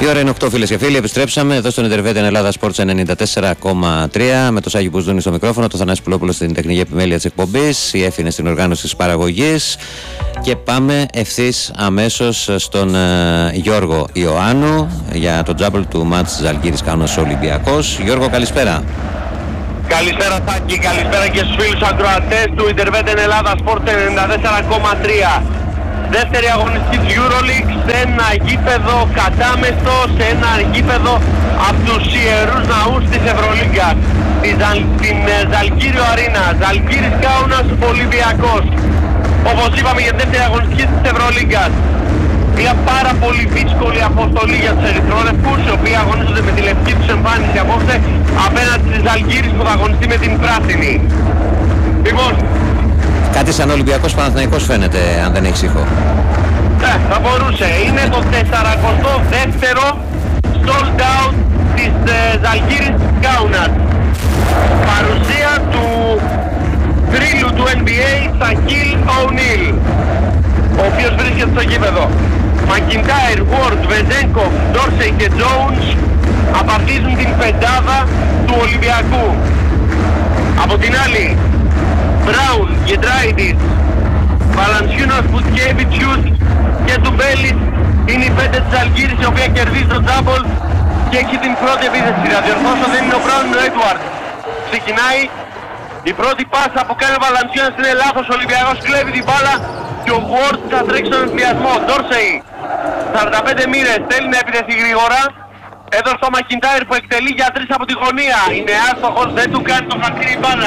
Η ώρα είναι 8, φίλες και φίλοι. Επιστρέψαμε εδώ στον Ιντερβέτ Ελλάδα Sports 94,3 με το Σάγη Μπουσδούνη στο μικρόφωνο, το Θανάση Πουλόπουλο στην τεχνική επιμέλεια της εκπομπής, η Εφη είναι στην οργάνωση της παραγωγής. Και πάμε ευθύς αμέσως στον Γιώργο Ιωάννου για το τζάμπλ του μάτς Ζαλγκίρις Κάουνας Ολυμπιακός. Γιώργο, καλησπέρα. Καλησπέρα Σάκη, καλησπέρα και στους φίλους ακροατές του Ιντερβέτ Ελλάδα Sports 94,3. Δεύτερη αγωνιστική της EuroLeague σε ένα γήπεδο κατάμεστο, σε ένα γήπεδο από τους ιερούς ναούς της Ευρωλίγκας, την Ζαλγκίριο Αρίνα, Ζαλγκίρις Κάουνας Ολυμπιακός. Όπως είπαμε, για δεύτερη αγωνιστική της Ευρωλίγκας. Μια πάρα πολύ δύσκολη αποστολή για τους ερυθρόλευκους, οι οποίοι αγωνίζονται με τη λευκή τους εμφάνιση απόψε απέναντι στη Ζαλγκίρις που θα αγωνιστεί με την πράσινη. Λοιπόν, κάτι σαν Ολυμπιακός Παναθηναϊκός φαίνεται, αν δεν έχεις ήχο. Θα μπορούσε. Είναι το 42ο sold out της Ζαλγκίρις Κάουνας. Παρουσία του θρύλου του NBA, Σακίλ O'Neal, ο οποίος βρίσκεται στο γήπεδο. Μακιντάιρ, Ward, Βεζένκοφ, Ντόρσεϊ και Jones απαρτίζουν την πεντάδα του Ολυμπιακού. Από την άλλη, Μπράουν, Γεντράιτης, Βαλανσιούνας, Μπουσκέβιτσιους και Ντουμπέλης είναι οι πέντε της Ζαλγκίρις, η οποία κερδίζει το τζάμπολ και έχει την πρώτη επίθεση. Να διορθώσω, δεν είναι ο Μπράουν, είναι ο Έντουαρντ. Ξεκινάει η πρώτη πάσα που κάνει ο Βαλανσιούνας, είναι λάθος, ο Ολυμπιακός κλέβει την μπάλα και ο Ward θα τρέξει στον εμφυλιασμό. Ντόρσεϊ, 45 μοίρες, θέλει να επιτεθεί γρήγορα. Εδώ στο Μακιντάιρ που εκτελεί για 3 από τη γωνία. Είναι άστοχος, δεν του κάνει το χαρτίρι μπάλα.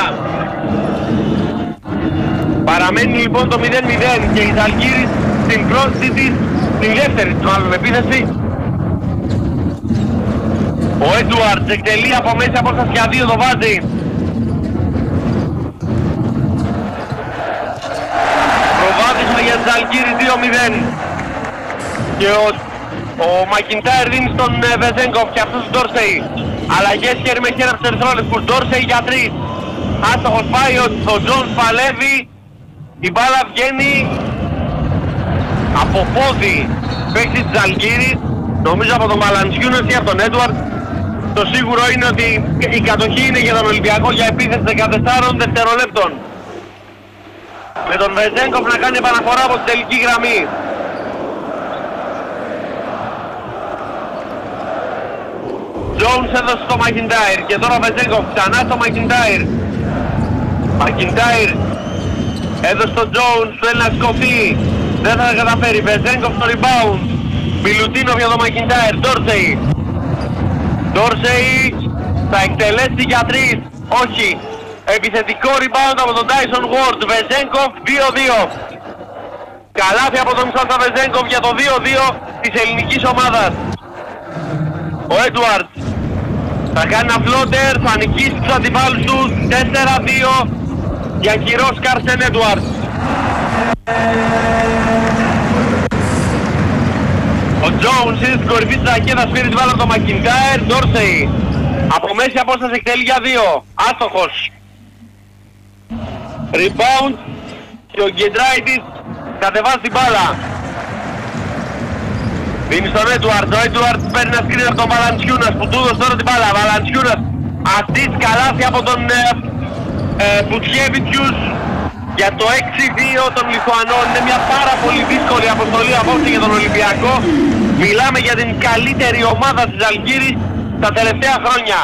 Παραμένει λοιπόν το 0-0 και η Ζαλγκίρις στην πρώτη της, την δεύτερη του άλλου επίθεση. Ο Έντουαρντς εκτελεί από μέσα απόσταση για 2, το βάζει. Προβάδισμα για τη Ζαλγκίρις 2-0. Και ο Μακιντάιρ δίνει στον Βεζένκοφ και αυτός τον Ντόρσεϊ. Αλλαγές χέρι με χέρι από τους ερυθρόλευκους. Ντόρσεϊ για 3. Άστοχος πάει, ο Τζόνς παλεύει. Η μπάλα βγαίνει από πόδι παίκτη της Ζαλγκίρις, νομίζω από τον Βαλανσιούνας ή από τον Έντουαρντ. Το σίγουρο είναι ότι η κατοχή είναι για τον Ολυμπιακό για επίθεση 14 δευτερολέπτων. Με τον Βεζένκοφ να κάνει επαναφορά από την τελική γραμμή. Jones έδωσε στο Μακιντάιρ και τώρα ο Βεζένκοφ ξανά στο Μακιντάιρ. Μακιντάιρ έδωσε στον Jones, θέλει να σκοφεί, δεν θα καταφέρει. Βεζένκοφ στο rebound, Μιλουτίνοφ για τον Μακιντάιρ. Ντόρσεϊ θα εκτελέσει για 3, όχι. Επιθετικό rebound από τον Τάισον Ward. Βεζένκοφ 2-2. Καλάθι από τον Σάσα Βεζένκοφ για το 2-2 της ελληνικής ομάδας. Ο Έντουαρντς θα κάνει ένα φλότερ, θα νικήσει τους αντιπάλους του. 4-2 για κυρός Κάρσεν Έντουαρντς. Ο Jones είναι στην κορυφή της ρακέτας, πήρε την μπάλα από τον Μακιντάιρ. Ντόρσεϊ από μέση απόσταση εκτελεί για 2, άστοχος. Rebound και ο Γκεντράιτης κατεβάζει την μπάλα. Δίνει στον Έντουαρντ, ο Έντουαρντ παίρνει ένα σκριν από τον Βαλανσιούνας που του έδωσε τώρα την μπάλα. Βαλανσιούνας αστείς καλάθι από τον Μπουσκέβιτσιους για το 6-2 των Λιθουανών. Είναι μια πάρα πολύ δύσκολη αποστολή απόψε για τον Ολυμπιακό. Μιλάμε για την καλύτερη ομάδα της Ζαλγκίρις τα τελευταία χρόνια.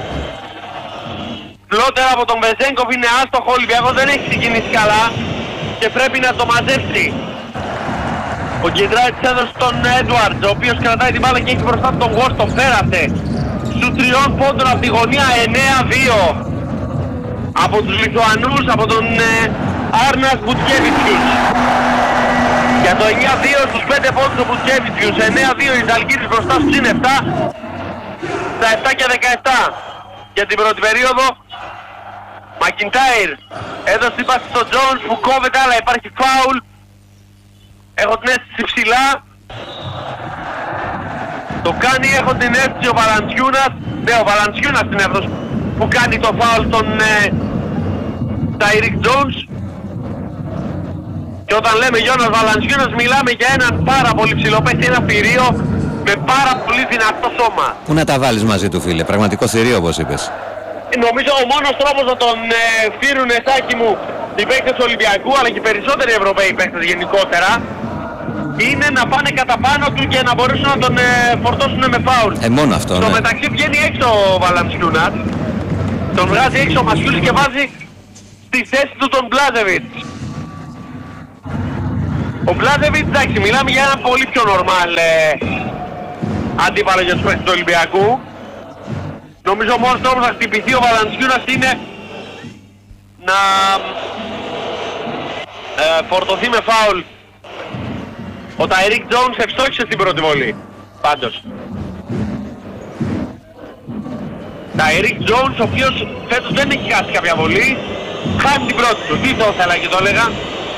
Φλότερ από τον Βεζένκοφ είναι άστοχο, ο Ολυμπιακός δεν έχει ξεκινήσει καλά και πρέπει να το μαζέψει. Ο Γκεντράιτς έδωσε στον Έντουαρντς, ο οποίος κρατάει την μπάλα και έχει μπροστά του τον Ward, τον πέρασε. Στους 3 πόντων από τη γωνία, 9-2. Από τους Λιθουανούς, από τον Άρνας Μπουσκέβιτσιους. Για το 9-2 στους 5 πόντους του Μπουσκέβιτσιους, 9-2 η Ζαλγκίρις μπροστά στους είναι 7. Στα 7 και 17 για την πρώτη περίοδο. Μακιντάιρ έδωσε την πάση στον Jones που κόβεται, αλλά υπάρχει φάουλ. Έχω την αίσθηση ψηλά. Το κάνει, έχω την αίσθηση ο Βαλανσιούνας. Ναι, ο Βαλανσιούνας είναι αυτός που κάνει το φάουλ στον Τάιρικ Jones. Και όταν λέμε Γιώνας Βαλανσιούνας μιλάμε για έναν πάρα πολύ ψηλό παίκτη, ένα πυρίο με πάρα πολύ δυνατό σώμα. Πού να τα βάλεις μαζί του, φίλε, πραγματικό θηρίο όπως είπες. Νομίζω ο μόνος τρόπος να τον φύρουν, Σάκη μου, οι παίκτες του Ολυμπιακού, αλλά και οι περισσότεροι Ευρωπαίοι παίκτες γενικότερα, είναι να πάνε κατά πάνω του και να μπορέσουν να τον φορτώσουν με φάουλ. Μόνο αυτό, Στο ναι. μεταξύ βγαίνει έξω ο Βαλαντσιούνας, τον βγάζει έξω ο Μασιούλης και βάζει στη θέση του τον Μπλάζεβιτς. Ο Μπλάζεβιτς, εντάξει, μιλάμε για ένα πολύ πιο νορμάλ αντίπαλο για τους παίκτες του Ολυμπιακού. Νομίζω ο μόνος τρόπος να χτυπηθεί ο Βαλαντσιούνας είναι να φορτωθεί με φάουλ. Ο Ταϊρίκ Τζόουνς ευστόχησε στην πρώτη βολή, πάντως. Ταϊρίκ Τζόουνς, ο οποίος φέτος δεν έχει χάσει κάποια βολή, χάνει την πρώτη του. Τι το ήθελα και το έλεγα.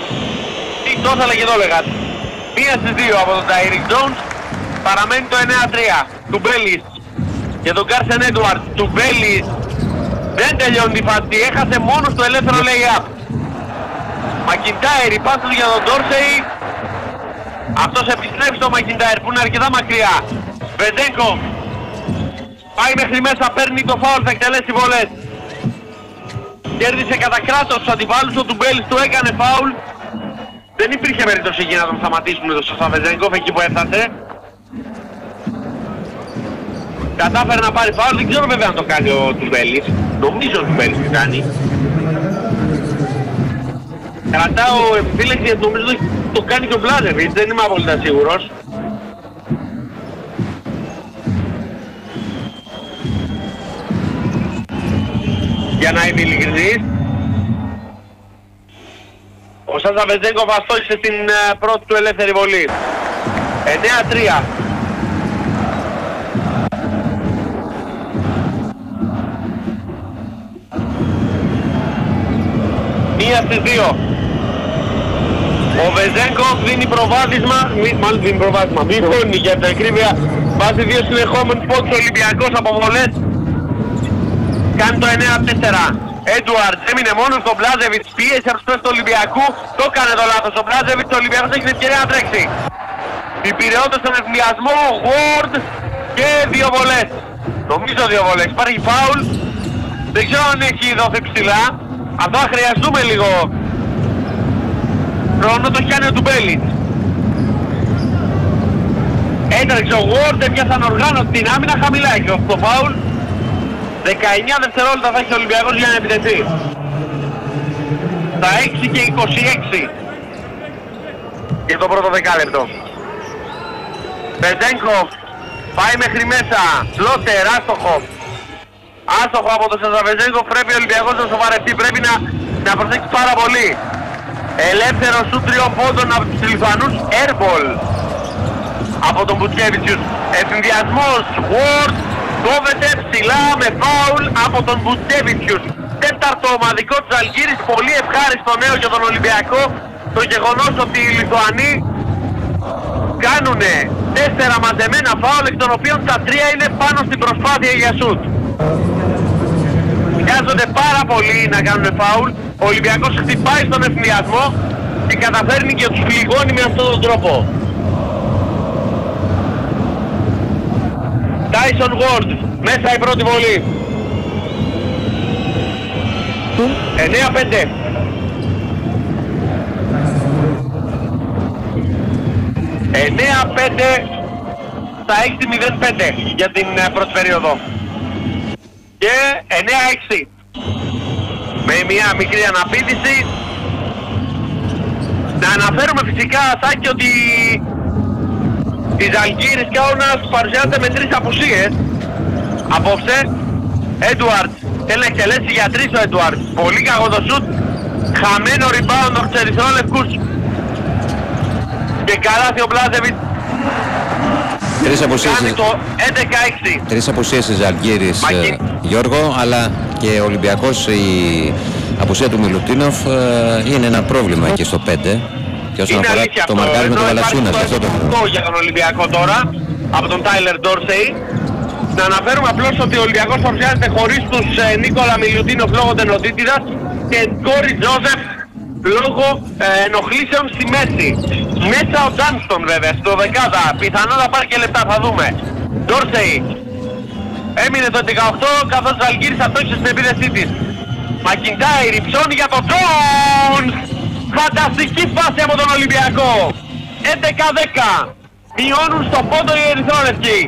Μία στις δύο από τον Ταϊρίκ Τζόουνς, παραμένει το 9-3 του Μπέλης και τον Κάρσεν Έντουαρτ. Του Μπέλης δεν τελειώνει τη φάση, έχασε μόνος το ελεύθερο lay-up. Μακιντάιρ, η πάσα του για τον Ντόρσεϊ. Αυτός επιστρέφει στο Μακιντάιρ που είναι αρκετά μακριά. Βεζένκο πάει μέχρι μέσα, παίρνει το φάουλ, θα εκτελέσει βολές. Κέρδισε κατά κράτος τους αντιπάλους, ο Τουμπέλης του έκανε φάουλ. Δεν υπήρχε περίπτωση εκεί να τον σταματήσουν το σωστά Βεζένκοφ εκεί που έφτασε. Κατάφερε να πάρει φάουλ, δεν ξέρω βέβαια αν το κάνει ο Τουμπέλης. Νομίζω ο Τουμπέλης το κάνει. Κρατάω επιλέξη, νομίζω το κάνει και ο Μπλάζεβιτς, δεν είμαι απόλυτα σίγουρος. Για να είμαι ειλικρινής, ο Σάσα Βεζένκοφ αστόχησε στην πρώτη του ελεύθερη βολή. 9-3. Μία στις δύο. Ο Βεζένκοφ δίνει προβάδισμα, μάλλον δίνει προβάδισμα, μειώνει για την ακρίβεια, βάζει δύο συνεχόμενους πόντους Ολυμπιακός από βολές. Κάνει το 9-4. Έντουαρτ έμεινε μόνος, τον Μπλάζεβιτς πίεσε από τους παίκτες του Ολυμπιακού, το έκανε το λάθος. Ο Μπλάζεβιτς, ο Ολυμπιακός έχει την ευκαιρία να τρέξει. Υπηρεώντας τον ευνηδιασμό, ο Γουόρντ και δύο βολές. Νομίζω δύο βολές. Υπάρχει φάουλ, δεν ξέρω αν έχει δοθεί ψηλά. Αυτό θα χρειαστούμε λίγο χρόνο, το έχει κάνει ο Τουμπέλης. Έτρεξε ο Γουόρντ, έπιασαν οργάνωση την άμυνα χαμηλά και το φάουλ. 19 δευτερόλεπτα θα έχει ο Ολυμπιακός για να επιτεθεί. Στα 6 και 26 για το πρώτο δεκάλεπτο. Βεζένκοφ πάει μέχρι μέσα, Φλότερ, άστοχο. Άστοχο από τον Σαζαβεζένκοφ, πρέπει ο Ολυμπιακός να σοβαρευτεί, πρέπει να προσέξει πάρα πολύ. Ελεύθερο σου 3 πόντων από τους Λιθουανούς, airball από τον Μπουτσέβιτσιους. Ευθυνδιασμός, Ward, κόβεται ψηλά με φάουλ από τον Μπουτσέβιτσιους. Τέταρτο ομαδικό της Ζαλγκίρης, πολύ ευχάριστο νέο για τον Ολυμπιακό. Το γεγονός ότι οι Λιθουανοί κάνουνε 4 μαζεμένα φάουλ, εκ των οποίων τα 3 είναι πάνω στην προσπάθεια για σουτ. Χρειάζονται πάρα πολύ να κάνουν φάουλ. Ο Ολυμπιακός χτυπάει στον ευθυνδιασμό και καταφέρνει και τους πληγώνει με αυτόν τον τρόπο. Τάισον Γουόρντ, μέσα η πρώτη βολή. 9-5. Στα 6-0-5 για την πρώτη περίοδο. Και 9-6. Με μια μικρή αναπήδηση. Να αναφέρουμε φυσικά, Σάκη, ότι η Ζαλγκίρης Κάουνας παρουσιάζεται με 3 απουσίες απόψε. Έντουαρτ θέλει να εκτελέσει για 3 ο Έντουαρτ. Πολύ κακό το σουτ. Χαμένο rebound των ξερισόλευκους. Και καλάθι ο Μπλάζεβιτς. 3 απουσίες. Κάνει το 11-6. 3 απουσίες της Ζαλγκίρης, Γιώργο, αλλά και ο Ολυμπιακός, η απουσία του Μιλουτίνοφ είναι ένα πρόβλημα εκεί στο 5. Και όσον αφορά το μαρκάρισμα του Βαλαντσιούνας, αυτό το για τον Ολυμπιακό τώρα, από τον Τάιλερ Ντόρσεϊ. Να αναφέρουμε απλώς ότι ο Ολυμπιακός παρουσιάζεται χωρίς τους Νίκολα Μιλουτίνοφ λόγω τενοτήτηδας και Κόρι Τζόσεφ λόγω ενοχλήσεων στη μέση. Μέσα ο Τζάνστον βέβαια, στο δεκάδα. Πιθανόν να πάρει και λεπτά, θα δούμε. Ντόρσεϊ έμεινε το 18, καθώς ο Ζαλγκίρις ατόχησε στην επίδεσή της. Μακιντάιρ υψώνει για τον Τζόνς. Φανταστική φάση από τον Ολυμπιακό. 11-10. Μειώνουν στο πόντο οι ερυθρόλευκοι.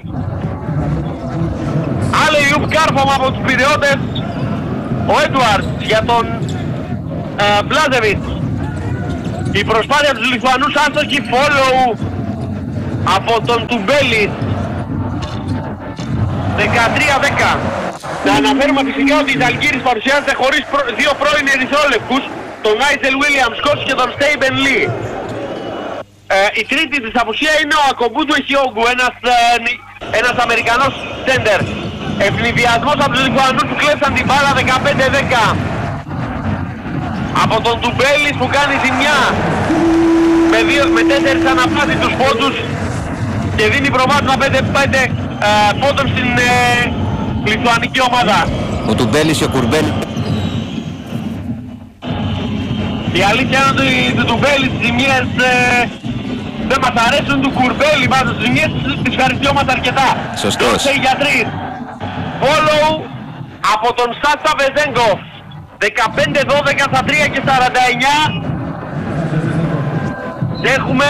Άλλε ιουπ κάρφωμα από τους Πειραιώτες. Ο Έντουαρτς για τον Μπλάζεβιτς. Η προσπάθεια τους Λιθουανούς άστοχη, follow από τον Τουμπέλης. 13-10. Να αναφέρουμε φυσικά ότι η Ζαλγκίρις παρουσιάζεται χωρίς δύο πρώην ερυθρόλευκους, τον Άιτζελ Βίλιαμς Σκότς και τον Στέιμπεν Λί. Η τρίτη της απουσία είναι ο Ακομπούντου Εχιόγκου, ένας Αμερικανός σέντερ. Ευνηδιασμός από τους Λιθουανούς που κλέψαν την μπάλα 15-10. Από τον Τουμπέλης που κάνει ζημιά με 4 αναπλάσιτους πόντους και δίνει προβάδισμα 5 πόντων στην λιθουανική ομάδα. Ο Τουμπέλης και ο Κουρμπέλης. Η αλήθεια είναι ότι του Τουμπέλη τις ζημιές δεν μας αρέσουν, του Κουρμπέλη πάντως τις ζημιές τις ευχαριστιόμαστε αρκετά. Σωστός. Για 3. Follow από τον Σάτσα Βεζέγκοφ. 15-12 στα 3 και 49. Έχουμε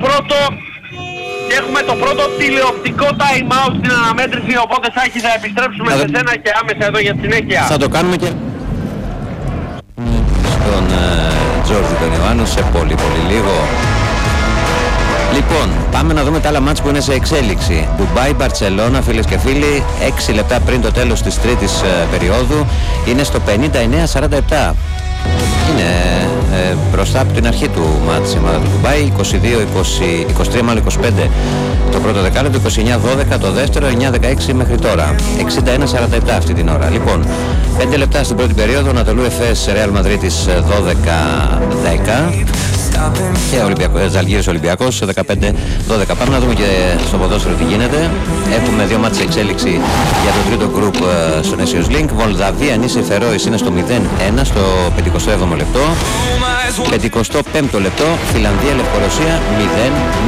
το πρώτο τηλεοπτικό time out στην αναμέτρηση, οπότε Σάκη θα επιστρέψουμε σε σένα και άμεσα εδώ για τη συνέχεια. Θα το κάνουμε και στον Τζόρτζι τον Ιωάννου σε πολύ λίγο. Λοιπόν, πάμε να δούμε τα άλλα μάτς που είναι σε εξέλιξη. Ντουμπάι, Μπαρτσελώνα, φίλες και φίλοι, 6 λεπτά πριν το τέλος της τρίτης περίοδου. Είναι στο 59-47. Είναι μπροστά από την αρχή του μάτς η ομάδα του Ντουμπάι. 23-25 το πρώτο δεκάλεπτο, 29-12 το δεύτερο, 9-16 μέχρι τώρα. 61-47 αυτή την ώρα. Λοιπόν, 5 λεπτά στην πρώτη περίοδο, Ανατολού Εφές, Ρεάλ Μαδρίτης 12-10. Και Ζαλγκίρις Ολυμπιακός 15-12. Πάμε να δούμε και στο ποδόσφαιρο τι γίνεται. Έχουμε δύο μάτς εξέλιξη για το τρίτο γκρουπ στο Nations League. Μολδαβία Νήσι Φερόης είναι στο 0-1 στο 57ο λεπτό. 55ο λεπτό Φιλανδία Λευκορωσία 0-0.